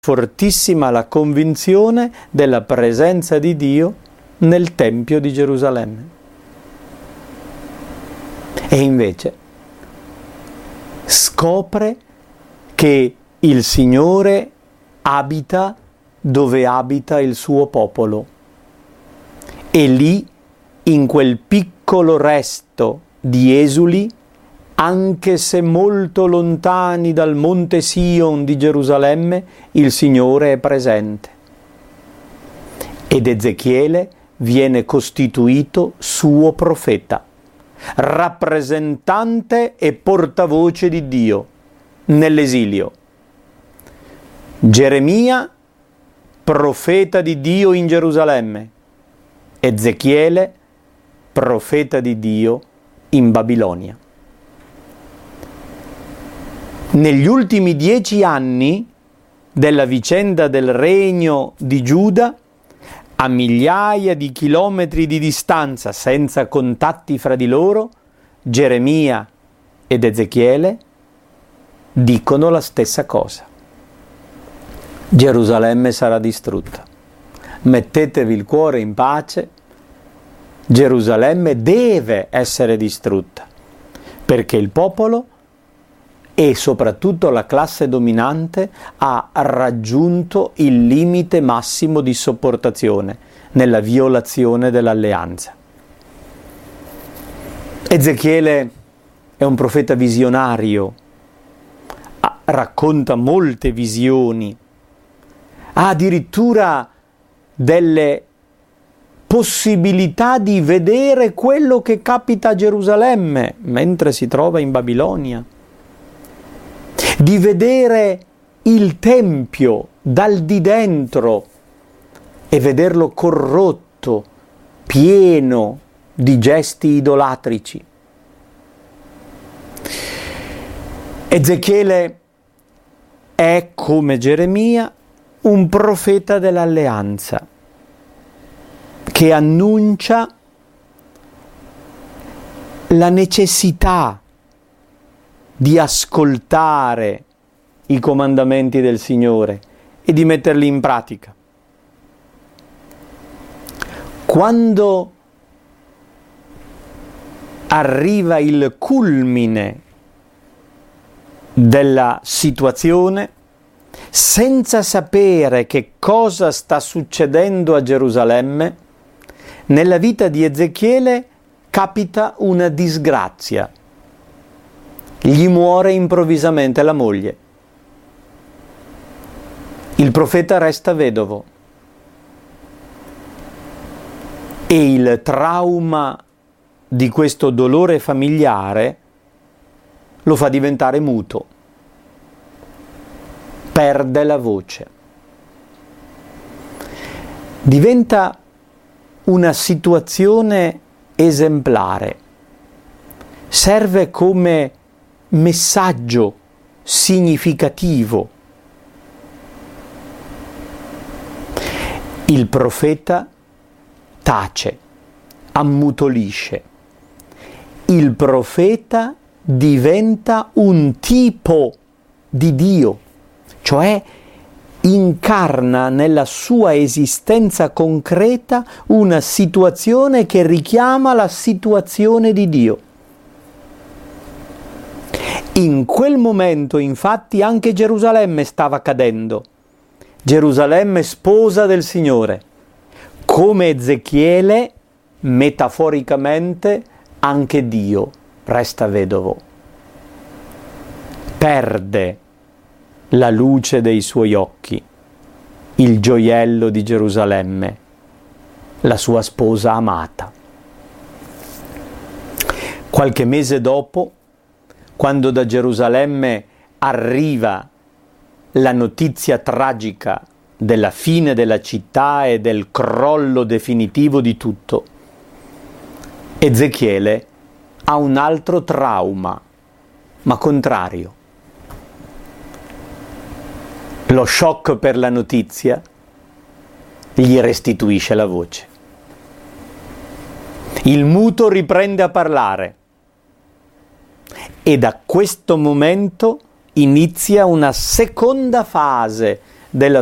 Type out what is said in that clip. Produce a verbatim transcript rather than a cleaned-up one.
fortissima la convinzione della presenza di Dio nel Tempio di Gerusalemme. E invece scopre che il Signore abita dove abita il suo popolo. E lì, in quel piccolo resto di esuli, anche se molto lontani dal monte Sion di Gerusalemme, il Signore è presente. Ed Ezechiele viene costituito suo profeta, rappresentante e portavoce di Dio nell'esilio. Geremia, profeta di Dio in Gerusalemme. Ezechiele, profeta di Dio in Babilonia. Negli ultimi dieci anni della vicenda del regno di Giuda, a migliaia di chilometri di distanza, senza contatti fra di loro, Geremia ed Ezechiele dicono la stessa cosa. Gerusalemme sarà distrutta. Mettetevi il cuore in pace, Gerusalemme deve essere distrutta, perché il popolo e soprattutto la classe dominante ha raggiunto il limite massimo di sopportazione nella violazione dell'alleanza. Ezechiele è un profeta visionario, racconta molte visioni, ha addirittura delle possibilità di vedere quello che capita a Gerusalemme mentre si trova in Babilonia, di vedere il Tempio dal di dentro e vederlo corrotto, pieno di gesti idolatrici. Ezechiele è, come Geremia, un profeta dell'alleanza che annuncia la necessità di ascoltare i comandamenti del Signore e di metterli in pratica. Quando arriva il culmine della situazione, senza sapere che cosa sta succedendo a Gerusalemme, nella vita di Ezechiele capita una disgrazia. Gli muore improvvisamente la moglie. Il profeta resta vedovo. E il trauma di questo dolore familiare lo fa diventare muto. Perde la voce. Diventa una situazione esemplare. Serve come messaggio significativo. Il profeta tace, ammutolisce. Il profeta diventa un tipo di Dio, cioè incarna nella sua esistenza concreta una situazione che richiama la situazione di Dio. In quel momento, infatti, anche Gerusalemme stava cadendo. Gerusalemme sposa del Signore. Come Ezechiele, metaforicamente, anche Dio resta vedovo. Perde la luce dei suoi occhi, il gioiello di Gerusalemme, la sua sposa amata. Qualche mese dopo, quando da Gerusalemme arriva la notizia tragica della fine della città e del crollo definitivo di tutto, Ezechiele ha un altro trauma, ma contrario. Lo shock per la notizia gli restituisce la voce. Il muto riprende a parlare e da questo momento inizia una seconda fase della